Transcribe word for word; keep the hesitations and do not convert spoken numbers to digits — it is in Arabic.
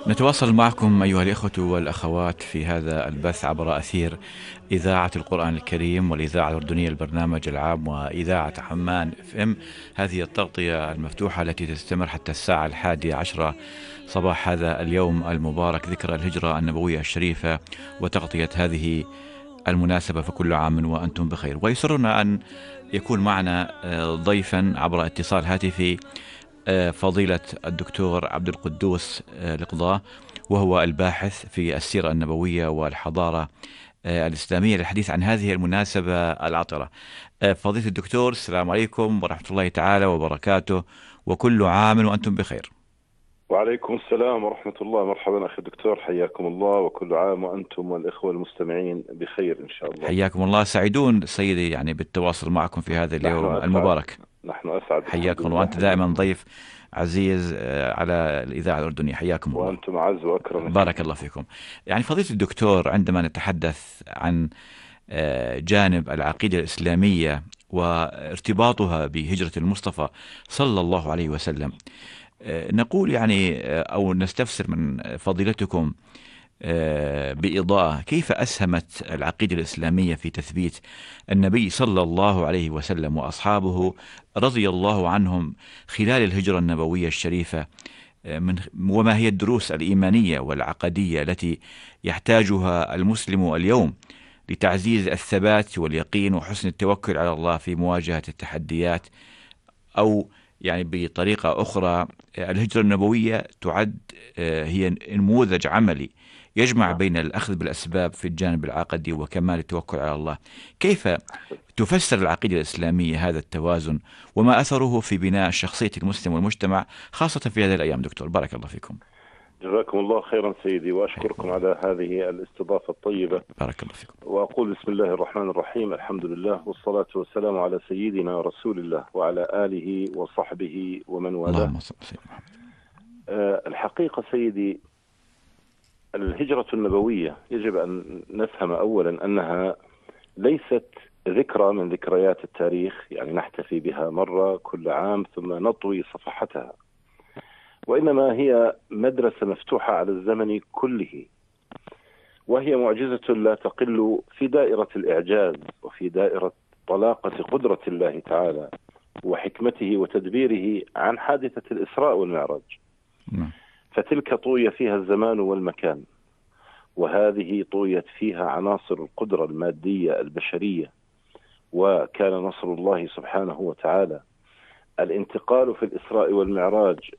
نتواصل معكم أيها الإخوة والأخوات في هذا البث عبر أثير إذاعة القرآن الكريم والإذاعة الأردنية البرنامج العام وإذاعة عمان اف ام. هذه التغطية المفتوحة التي تستمر حتى الساعة الحادية عشرة صباح هذا اليوم المبارك، ذكرى الهجرة النبوية الشريفة وتغطية هذه المناسبة، فكل عام وأنتم بخير. ويسرنا أن يكون معنا آه، ضيفا عبر اتصال هاتفي آه، فضيلة الدكتور عبد القدوس آه، القضاة، وهو الباحث في السيرة النبوية والحضارة آه، الإسلامية، للحديث عن هذه المناسبة العطرة. آه، فضيلة الدكتور، السلام عليكم ورحمة الله تعالى وبركاته، وكل عام وأنتم بخير. وعليكم السلام ورحمة الله. مرحبا أخي الدكتور، حياكم الله، وكل عام وأنتم والإخوة المستمعين بخير إن شاء الله. حياكم الله، سعيدون سيدي يعني بالتواصل معكم في هذا نحن اليوم أسعد المبارك. نحن أسعد الحمد حياكم، لله. وأنت دائما حياكم الله. ضيف عزيز آه، على الإذاعة الأردنية. حياكم الله. وأنتم أعز وأكرم بارك فيكم. الله فيكم. يعني فضيلة الدكتور، عندما نتحدث عن آه، جانب العقيدة الإسلامية وارتباطها بهجرة المصطفى صلى الله عليه وسلم، آه، نقول يعني آه، أو نستفسر من فضيلتكم آه، بإضاءة كيف أسهمت العقيدة الإسلامية في تثبيت النبي صلى الله عليه وسلم وأصحابه رضي الله عنهم خلال الهجرة النبوية الشريفة، آه، من وما هي الدروس الإيمانية والعقدية التي يحتاجها المسلم اليوم لتعزيز الثبات واليقين وحسن التوكل على الله في مواجهة التحديات؟ أو يعني بطريقة أخرى، آه، الهجرة النبوية تعد آه، هي نموذج عملي يجمع نعم. بين الأخذ بالأسباب في الجانب العقدي وكمال التوكل على الله. كيف تفسر العقيدة الإسلامية هذا التوازن، وما أثره في بناء شخصية المسلم والمجتمع خاصة في هذه الأيام؟ دكتور، بارك الله فيكم. جزاكم الله خيرا سيدي، حياكم وأشكركم الله. على هذه الاستضافة الطيبة. بارك الله فيكم. وأقول بسم الله الرحمن الرحيم، الحمد لله والصلاة والسلام على سيدنا رسول الله وعلى آله وصحبه ومن والاه. اللهم صل على سيدنا محمد. أه الحقيقة سيدي، الهجرة النبوية يجب أن نفهم أولا أنها ليست ذكرى من ذكريات التاريخ، يعني نحتفي بها مرة كل عام ثم نطوي صفحتها، وإنما هي مدرسة مفتوحة على الزمن كله، وهي معجزة لا تقل في دائرة الإعجاز وفي دائرة طلاقة قدرة الله تعالى وحكمته وتدبيره عن حادثة الإسراء والمعراج. نعم. فتلك طوي فيها الزمان والمكان، وهذه طويت فيها عناصر القدرة المادية البشرية، وكان نصر الله سبحانه وتعالى الانتقال في الإسراء والمعراج